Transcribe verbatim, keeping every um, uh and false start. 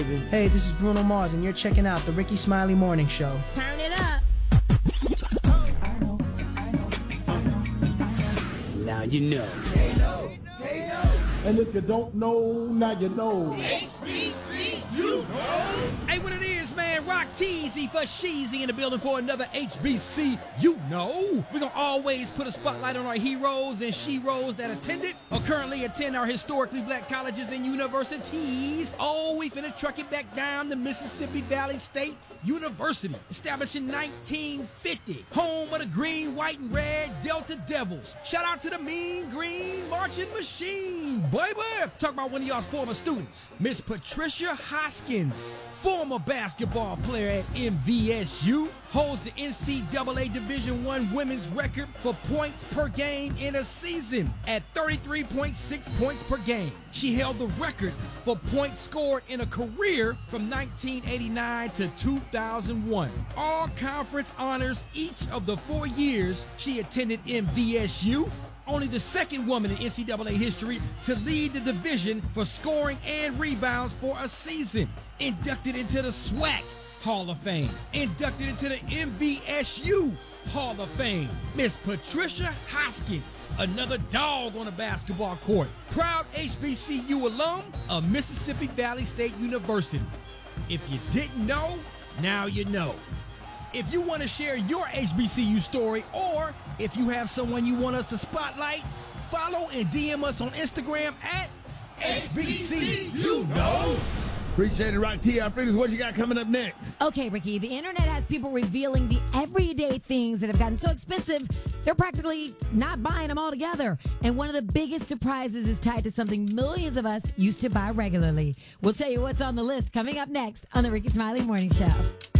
Hey, this is Bruno Mars, and you're checking out the Ricky Smiley Morning Show. Turn it up. Now you know. And if you don't know, now you know. H B C, you know. Hey, what it is, man. Rock Teasy for Sheezy in the building for another H B C, you know. We're going to always put a spotlight on our heroes and she-ros that attended or currently attend our historically black colleges and universities. Oh, we finna truck it back down to Mississippi Valley State University, established in nineteen fifty. Home of the green, white, and red Delta Devils. Shout out to the mean green marching machine. Boy, boy. Talk about one of y'all's former students, Miss Patricia Hoskins. Former basketball player at M V S U, holds the N C double A Division One women's record for points per game in a season at thirty-three point six points per game. She held the record for points scored in a career from nineteen eighty-nine to two thousand one. All conference honors each of the four years she attended M V S U. Only the second woman in N C double A history to lead the division for scoring and rebounds for a season. Inducted into the SWAC Hall of Fame. Inducted into the M V S U Hall of Fame. Miss Patricia Hoskins, another dog on a basketball court. Proud H B C U alum of Mississippi Valley State University. If you didn't know, now you know. If you want to share your H B C U story, or if you have someone you want us to spotlight, follow and D M us on Instagram at H B C You Know. Appreciate it, Rock T. Figures, what you got coming up next? Okay, Ricky, the internet has people revealing the everyday things that have gotten so expensive, they're practically not buying them all together. And one of the biggest surprises is tied to something millions of us used to buy regularly. We'll tell you what's on the list coming up next on the Ricky Smiley Morning Show.